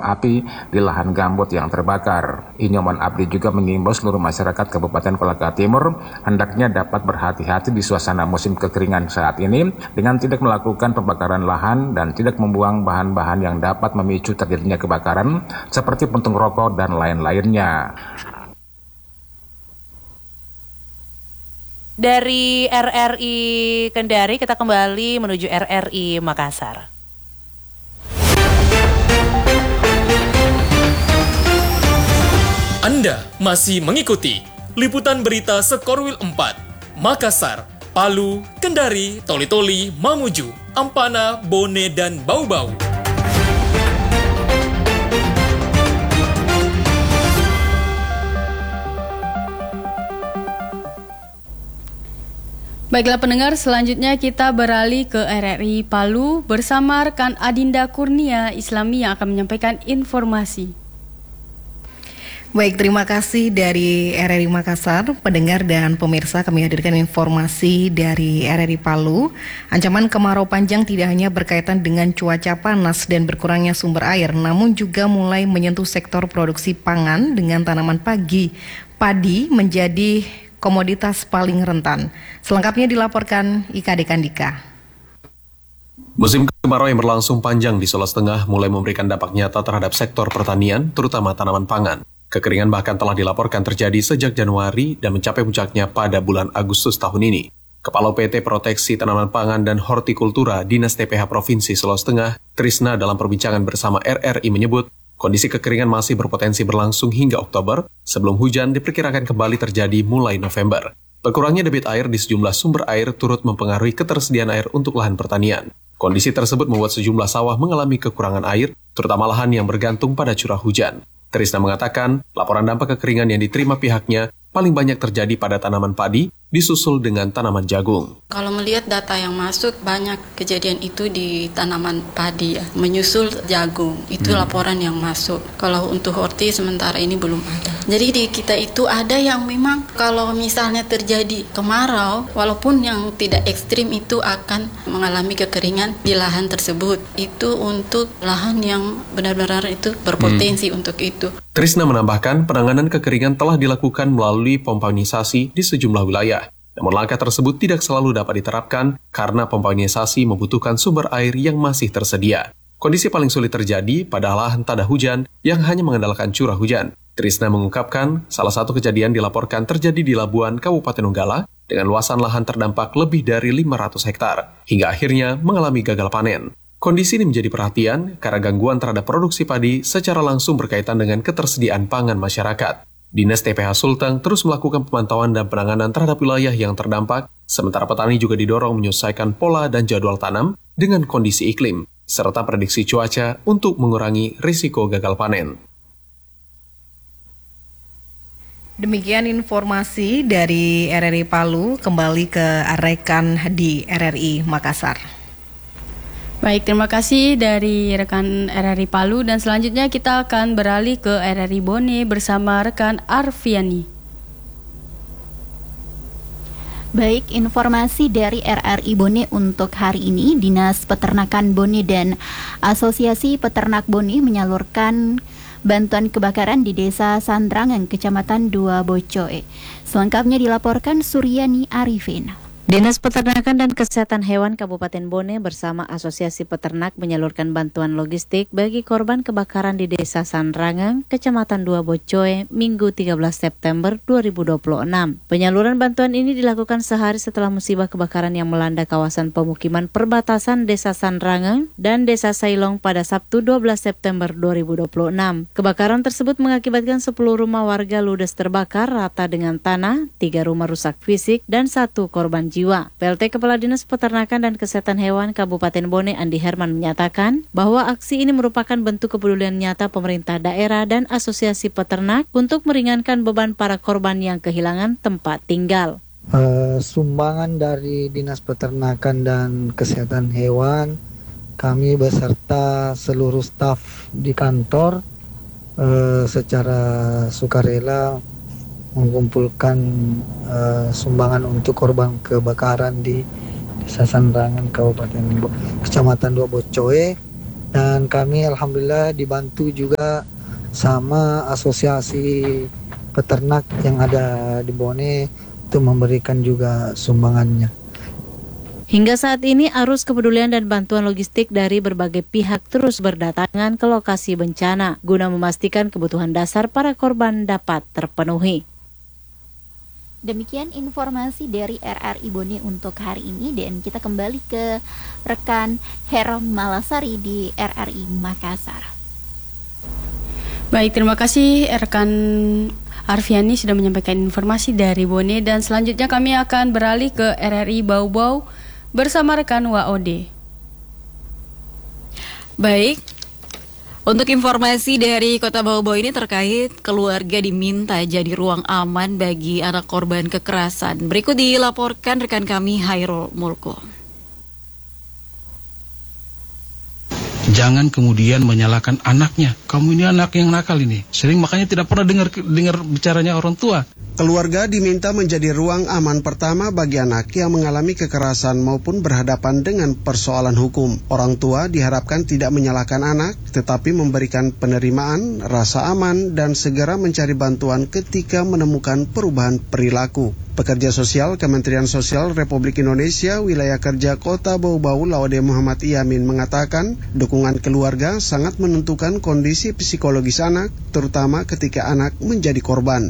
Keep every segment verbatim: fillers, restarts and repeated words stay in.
api di lahan gambut yang terbakar. Inyoman Abdi juga mengimbau seluruh masyarakat Kabupaten Kolaka Timur hendaknya dapat berhati-hati di suasana musim kekeringan saat ini dengan tidak melakukan pembakaran lahan dan tidak membuang bahan-bahan yang dapat memicu terjadinya kebakaran seperti puntung rokok dan lain-lainnya. Dari R R I Kendari kita kembali menuju R R I Makassar. Anda masih mengikuti liputan berita Sekorwil empat, Makassar, Palu, Kendari, Toli-Toli, Mamuju, Ampana, Bone, dan Bau-Bau. Baiklah pendengar, selanjutnya kita beralih ke R R I Palu bersama rekan Adinda Kurnia Islami yang akan menyampaikan informasi. Baik, terima kasih dari R R I Makassar. Pendengar dan pemirsa, kami hadirkan informasi dari R R I Palu. Ancaman kemarau panjang tidak hanya berkaitan dengan cuaca panas dan berkurangnya sumber air, namun juga mulai menyentuh sektor produksi pangan dengan tanaman pagi. Padi menjadi komoditas paling rentan. Selengkapnya dilaporkan Ika Dekandika. Musim kemarau yang berlangsung panjang di Sulawesi Tengah mulai memberikan dampak nyata terhadap sektor pertanian, terutama tanaman pangan. Kekeringan bahkan telah dilaporkan terjadi sejak Januari dan mencapai puncaknya pada bulan Agustus tahun ini. Kepala P T Proteksi Tanaman Pangan dan Hortikultura Dinas T P H Provinsi Sulawesi Tengah, Trisna, dalam perbincangan bersama R R I menyebut, kondisi kekeringan masih berpotensi berlangsung hingga Oktober, sebelum hujan diperkirakan kembali terjadi mulai November. Berkurangnya debit air di sejumlah sumber air turut mempengaruhi ketersediaan air untuk lahan pertanian. Kondisi tersebut membuat sejumlah sawah mengalami kekurangan air, terutama lahan yang bergantung pada curah hujan. Trisna mengatakan, laporan dampak kekeringan yang diterima pihaknya paling banyak terjadi pada tanaman padi, disusul dengan tanaman jagung. Kalau melihat data yang masuk, banyak kejadian itu di tanaman padi ya, menyusul jagung. Itu hmm. laporan yang masuk. Kalau untuk horti sementara ini belum ada. Jadi di kita itu ada yang memang kalau misalnya terjadi kemarau, walaupun yang tidak ekstrim itu akan mengalami kekeringan di lahan tersebut. Itu untuk lahan yang benar-benar itu berpotensi hmm. untuk itu. Trisna menambahkan, penanganan kekeringan telah dilakukan melalui pompanisasi di sejumlah wilayah. Namun langkah tersebut tidak selalu dapat diterapkan karena pompanisasi membutuhkan sumber air yang masih tersedia. Kondisi paling sulit terjadi pada lahan tak ada hujan yang hanya mengandalkan curah hujan. Trisna mengungkapkan, salah satu kejadian dilaporkan terjadi di Labuan, Kabupaten Donggala, dengan luasan lahan terdampak lebih dari lima ratus hektar, hingga akhirnya mengalami gagal panen. Kondisi ini menjadi perhatian karena gangguan terhadap produksi padi secara langsung berkaitan dengan ketersediaan pangan masyarakat. Dinas T P H Sulteng terus melakukan pemantauan dan penanganan terhadap wilayah yang terdampak, sementara petani juga didorong menyesuaikan pola dan jadwal tanam dengan kondisi iklim, serta prediksi cuaca untuk mengurangi risiko gagal panen. Demikian informasi dari R R I Palu, kembali ke rekan di R R I Makassar. Baik, terima kasih dari rekan R R I Palu dan selanjutnya kita akan beralih ke R R I Bone bersama rekan Arfiani. Baik, informasi dari R R I Bone untuk hari ini, Dinas Peternakan Bone dan Asosiasi Peternak Bone menyalurkan bantuan kebakaran di Desa Sandrangan, Kecamatan Dua Bocoe. Selengkapnya dilaporkan Suryani Arifin. Dinas Peternakan dan Kesehatan Hewan Kabupaten Bone bersama Asosiasi Peternak menyalurkan bantuan logistik bagi korban kebakaran di Desa Sandrangan, Kecamatan Dua Bocoe, Minggu tiga belas September dua ribu dua puluh enam. Penyaluran bantuan ini dilakukan sehari setelah musibah kebakaran yang melanda kawasan pemukiman perbatasan Desa Sandrangan dan Desa Sailong pada Sabtu dua belas September dua ribu dua puluh enam. Kebakaran tersebut mengakibatkan sepuluh rumah warga ludes terbakar rata dengan tanah, tiga rumah rusak fisik, dan satu korban jiwa. P L T Kepala Dinas Peternakan dan Kesehatan Hewan Kabupaten Bone Andi Herman menyatakan bahwa aksi ini merupakan bentuk kepedulian nyata pemerintah daerah dan asosiasi peternak untuk meringankan beban para korban yang kehilangan tempat tinggal. Uh, sumbangan dari Dinas Peternakan dan Kesehatan Hewan, kami beserta seluruh staf di kantor uh, secara sukarela mengumpulkan uh, sumbangan untuk korban kebakaran di Desa Sandrangan, Kabupaten Bo- Kecamatan Dua Bocoe, Dan kami alhamdulillah dibantu juga sama asosiasi peternak yang ada di Bone untuk memberikan juga sumbangannya. Hingga saat ini arus kepedulian dan bantuan logistik dari berbagai pihak terus berdatangan ke lokasi bencana guna memastikan kebutuhan dasar para korban dapat terpenuhi. Demikian informasi dari R R I Bone untuk hari ini, dan kita kembali ke rekan Herom Malasari di R R I Makassar. Baik, terima kasih rekan Arfiani sudah menyampaikan informasi dari Bone, dan selanjutnya kami akan beralih ke R R I Bau-Bau bersama rekan W O D. Baik, untuk informasi dari Kota Bau-Bau ini terkait keluarga diminta jadi ruang aman bagi anak korban kekerasan. Berikut dilaporkan rekan kami Hairul Mulko. Jangan kemudian menyalahkan anaknya. Kamu ini anak yang nakal ini. Sering makanya tidak pernah dengar dengar bicaranya orang tua. Keluarga diminta menjadi ruang aman pertama bagi anak yang mengalami kekerasan maupun berhadapan dengan persoalan hukum. Orang tua diharapkan tidak menyalahkan anak, tetapi memberikan penerimaan, rasa aman, dan segera mencari bantuan ketika menemukan perubahan perilaku. Pekerja Sosial Kementerian Sosial Republik Indonesia Wilayah Kerja Kota Bau-Bau Laude Muhammad Yamin mengatakan dukungan keluarga sangat menentukan kondisi psikologis anak, terutama ketika anak menjadi korban.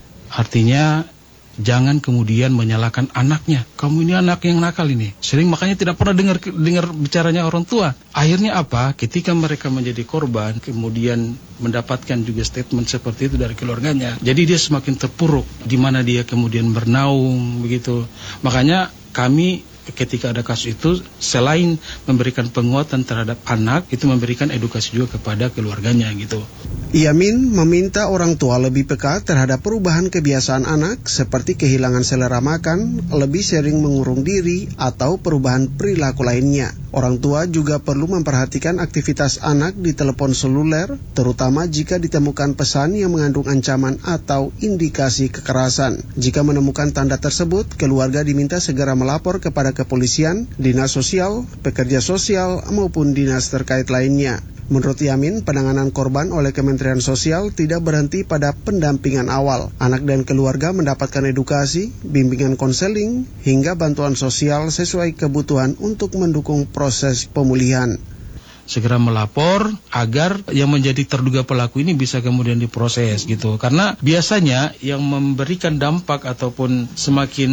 Artinya jangan kemudian menyalahkan anaknya. Kamu ini anak yang nakal ini. Sering makanya tidak pernah dengar dengar bicaranya orang tua. Akhirnya apa? Ketika mereka menjadi korban, kemudian mendapatkan juga statement seperti itu dari keluarganya. Jadi dia semakin terpuruk, di mana dia kemudian bernaung begitu. Makanya kami ketika ada kasus itu, selain memberikan penguatan terhadap anak, itu memberikan edukasi juga kepada keluarganya gitu. Yamin meminta orang tua lebih peka terhadap perubahan kebiasaan anak seperti kehilangan selera makan, lebih sering mengurung diri, atau perubahan perilaku lainnya. Orang tua juga perlu memperhatikan aktivitas anak di telepon seluler, terutama jika ditemukan pesan yang mengandung ancaman atau indikasi kekerasan. Jika menemukan tanda tersebut, keluarga diminta segera melapor kepada kepolisian, dinas sosial, pekerja sosial, maupun dinas terkait lainnya. Menurut Yamin, penanganan korban oleh Kementerian Sosial tidak berhenti pada pendampingan awal. Anak dan keluarga mendapatkan edukasi, bimbingan konseling, hingga bantuan sosial sesuai kebutuhan untuk mendukung proses pemulihan. Segera melapor agar yang menjadi terduga pelaku ini bisa kemudian diproses gitu. Karena biasanya yang memberikan dampak ataupun semakin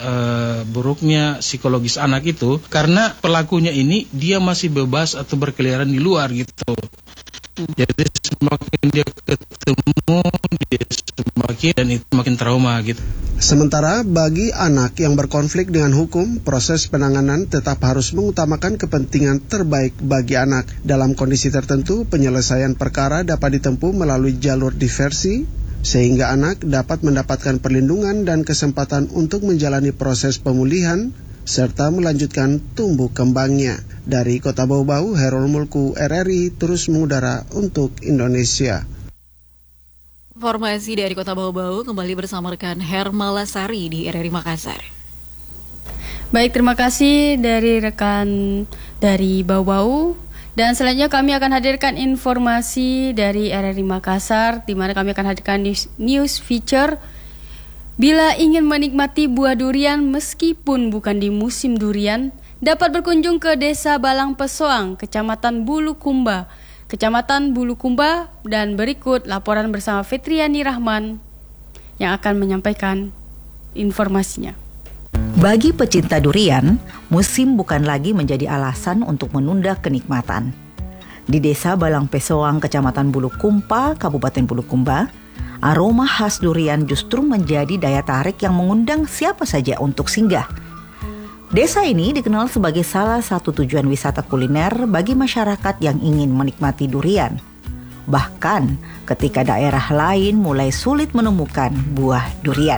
uh, buruknya psikologis anak itu karena pelakunya ini dia masih bebas atau berkeliaran di luar gitu. Jadi semakin dia ketemu, dia semakin dan itu makin trauma gitu. Sementara bagi anak yang berkonflik dengan hukum, proses penanganan tetap harus mengutamakan kepentingan terbaik bagi anak. Dalam kondisi tertentu, penyelesaian perkara dapat ditempuh melalui jalur diversi, sehingga anak dapat mendapatkan perlindungan dan kesempatan untuk menjalani proses pemulihan, serta melanjutkan tumbuh kembangnya. Dari Kota Bau-Bau, Hairul Mulku, R R I, terus mengudara untuk Indonesia. Informasi dari Kota Bau-Bau kembali bersama rekan Hermalasari di R R I Makassar. Baik, terima kasih dari rekan dari Bau-Bau. Dan selanjutnya kami akan hadirkan informasi dari R R I Makassar, di mana kami akan hadirkan news, news feature. Bila ingin menikmati buah durian meskipun bukan di musim durian, dapat berkunjung ke Desa Balang Pesoang, Kecamatan Bulukumba, Kecamatan Bulukumba, dan berikut laporan bersama Fitriani Rahman yang akan menyampaikan informasinya. Bagi pecinta durian, musim bukan lagi menjadi alasan untuk menunda kenikmatan. Di Desa Balang Pesoang, Kecamatan Bulukumba, Kabupaten Bulukumba, aroma khas durian justru menjadi daya tarik yang mengundang siapa saja untuk singgah. Desa ini dikenal sebagai salah satu tujuan wisata kuliner bagi masyarakat yang ingin menikmati durian. Bahkan ketika daerah lain mulai sulit menemukan buah durian.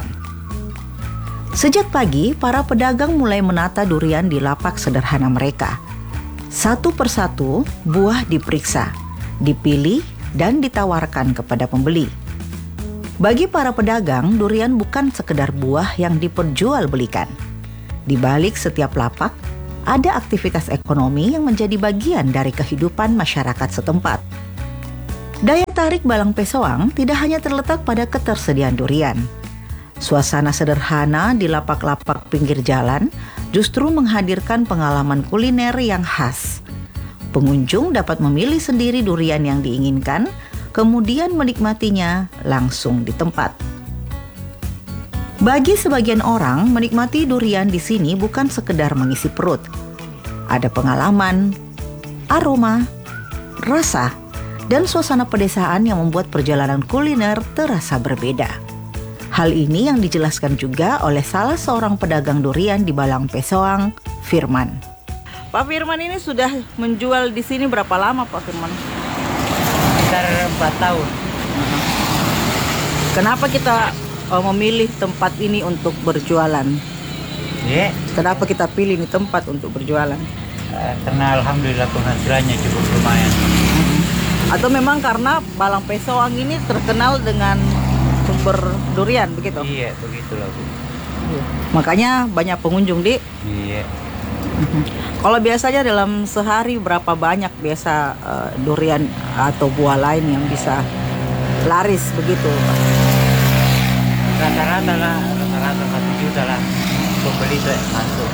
Sejak pagi, para pedagang mulai menata durian di lapak sederhana mereka. Satu persatu, buah diperiksa, dipilih, dan ditawarkan kepada pembeli. Bagi para pedagang, durian bukan sekedar buah yang diperjualbelikan. Di balik setiap lapak, ada aktivitas ekonomi yang menjadi bagian dari kehidupan masyarakat setempat. Daya tarik Balang Pesoang tidak hanya terletak pada ketersediaan durian. Suasana sederhana di lapak-lapak pinggir jalan justru menghadirkan pengalaman kuliner yang khas. Pengunjung dapat memilih sendiri durian yang diinginkan, kemudian menikmatinya langsung di tempat. Bagi sebagian orang, menikmati durian di sini bukan sekedar mengisi perut. Ada pengalaman, aroma, rasa, dan suasana pedesaan yang membuat perjalanan kuliner terasa berbeda. Hal ini yang dijelaskan juga oleh salah seorang pedagang durian di Balang Pesoang, Firman. Pak Firman ini sudah menjual di sini berapa lama, Pak Firman? Sekitar empat tahun. Kenapa kita uh, memilih tempat ini untuk berjualan? Yeah. Kenapa kita pilih ini tempat untuk berjualan? Uh, karena alhamdulillah penghasilannya cukup lumayan. Atau memang karena Balang Pesoang ini terkenal dengan sumber durian, begitu? Iya, begitulah Bu. Makanya banyak pengunjung, Di? Iya. Kalau biasanya dalam sehari berapa banyak biasa uh, durian atau buah lain yang bisa laris begitu? Rata-rata lah, rata-rata satu juta lah pembeli itu masuk.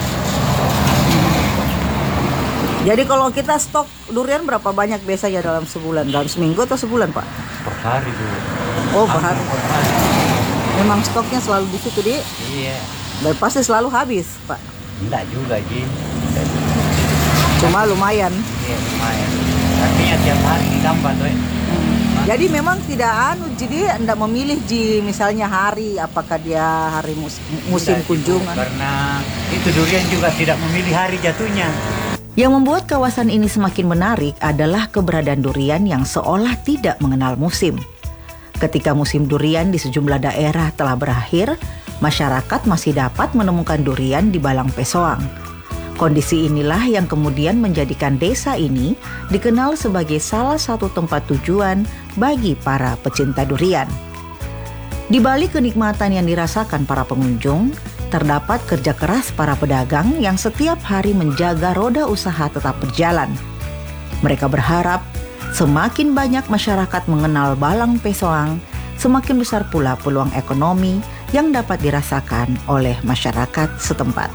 Jadi kalau kita stok durian berapa banyak biasanya dalam sebulan? Dalam seminggu atau sebulan, Pak? Per hari dulu. Oh, per hari. Memang stoknya selalu di situ, Di? Iya. Dan pasti selalu habis, Pak? Enggak juga, Ji. Cuma lumayan. Iya, lumayan. Artinya tiap hari ditambah tuh. Hmm. Jadi memang tidak anu, jadi tidak memilih Ji misalnya hari, apakah dia hari mus musim Enggak, kunjungan. Karena itu durian juga tidak memilih hari jatuhnya. Yang membuat kawasan ini semakin menarik adalah keberadaan durian yang seolah tidak mengenal musim. Ketika musim durian di sejumlah daerah telah berakhir, masyarakat masih dapat menemukan durian di Balang Pesoang. Kondisi inilah yang kemudian menjadikan desa ini dikenal sebagai salah satu tempat tujuan bagi para pecinta durian. Di balik kenikmatan yang dirasakan para pengunjung, terdapat kerja keras para pedagang yang setiap hari menjaga roda usaha tetap berjalan. Mereka berharap semakin banyak masyarakat mengenal Balang Pesoang, semakin besar pula peluang ekonomi yang dapat dirasakan oleh masyarakat setempat.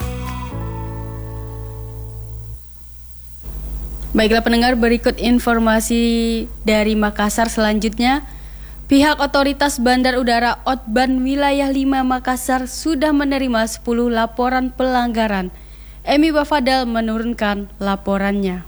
Baiklah pendengar, berikut informasi dari Makassar selanjutnya. Pihak otoritas Bandar Udara Otban Wilayah lima Makassar sudah menerima sepuluh laporan pelanggaran. Emi Bafadal menurunkan laporannya.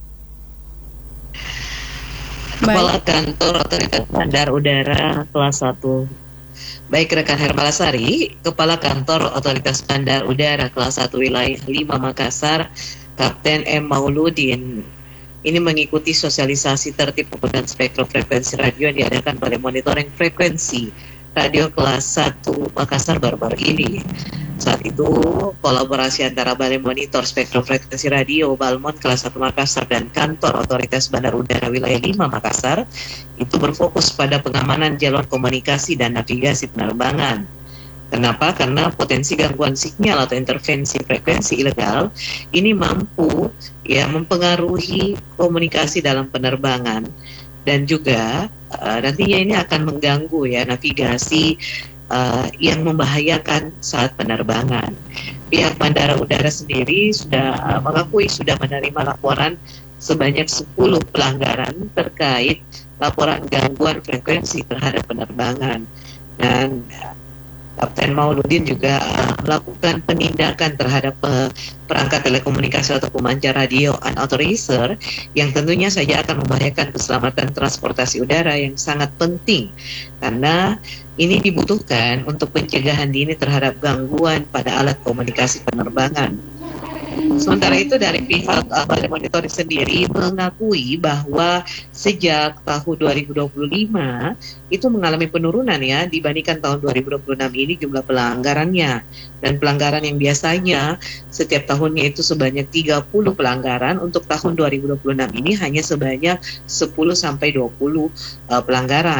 Kepala Kantor Otoritas Bandar Udara kelas satu. Baik rekan Hermalasari, Kepala Kantor Otoritas Bandar Udara kelas satu Wilayah lima Makassar, Kapten M. Mauludin, ini mengikuti sosialisasi tertib penggunaan spektrum frekuensi radio yang diadakan pada monitoring frekuensi radio kelas satu Makassar baru-baru ini. Saat itu, kolaborasi antara Balai Monitor Spektrum Frekuensi Radio Balmon kelas satu Makassar dan Kantor Otoritas Bandar Udara Wilayah lima Makassar itu berfokus pada pengamanan jalur komunikasi dan navigasi penerbangan. Kenapa? Karena potensi gangguan sinyal atau intervensi frekuensi ilegal ini mampu ya mempengaruhi komunikasi dalam penerbangan dan juga uh, nantinya ini akan mengganggu ya navigasi uh, yang membahayakan saat penerbangan. Pihak Bandara Udara sendiri sudah uh, mengakui sudah menerima laporan sebanyak sepuluh pelanggaran terkait laporan gangguan frekuensi terhadap penerbangan dan uh, Kapten Mauludin juga uh, melakukan penindakan terhadap uh, perangkat telekomunikasi atau pemancar radio unauthorizer yang tentunya saja akan membahayakan keselamatan transportasi udara yang sangat penting karena ini dibutuhkan untuk pencegahan dini terhadap gangguan pada alat komunikasi penerbangan. Sementara itu dari pihak uh, Balai Monitoring sendiri mengakui bahwa sejak tahun dua ribu dua puluh lima itu mengalami penurunan ya dibandingkan tahun dua ribu dua puluh enam ini jumlah pelanggarannya, dan pelanggaran yang biasanya setiap tahunnya itu sebanyak tiga puluh pelanggaran, untuk tahun dua ribu dua puluh enam ini hanya sebanyak sepuluh sampai dua puluh uh, pelanggaran.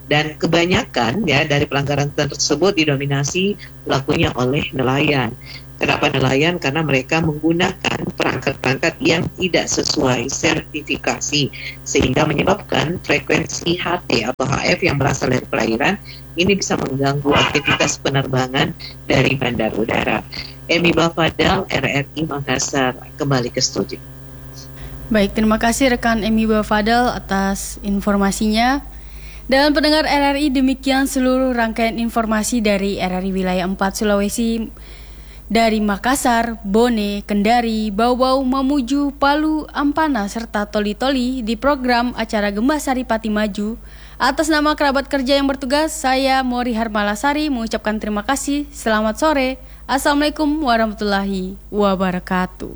dan kebanyakan ya dari pelanggaran tersebut didominasi pelakunya oleh nelayan. Kenapa nelayan? Karena mereka menggunakan perangkat-perangkat yang tidak sesuai sertifikasi sehingga menyebabkan frekuensi H T atau H F yang berasal dari perairan ini bisa mengganggu aktivitas penerbangan dari bandar udara. Emi Bafadal, R R I Makassar, kembali ke studio. Baik, terima kasih rekan Emi Bafadal atas informasinya. Dan pendengar R R I, demikian seluruh rangkaian informasi dari R R I Wilayah empat Sulawesi dari Makassar, Bone, Kendari, Bau-Bau, Mamuju, Palu, Ampana, serta Toli-Toli di program acara Gembah Saripati Maju. Atas nama kerabat kerja yang bertugas, saya Mori Harmalasari mengucapkan terima kasih. Selamat sore. Assalamualaikum warahmatullahi wabarakatuh.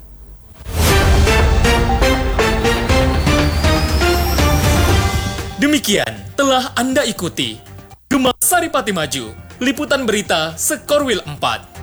Demikian telah Anda ikuti Gembah Saripati Maju, liputan berita Sekorwil empat.